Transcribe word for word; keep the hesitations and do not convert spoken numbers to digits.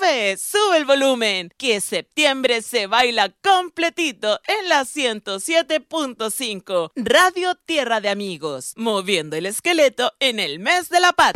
Sube, sube el volumen, que septiembre se baila completito en la ciento siete punto cinco. Radio Tierra de Amigos, moviendo el esqueleto en el mes de la patria.